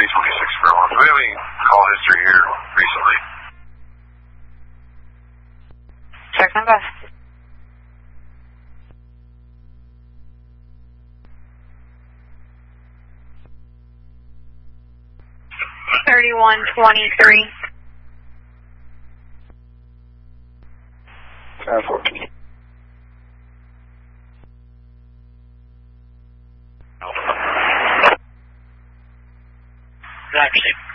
C-26 Fairmont. Do we have any call history here recently? Check number. $3123. 10-14. Actually.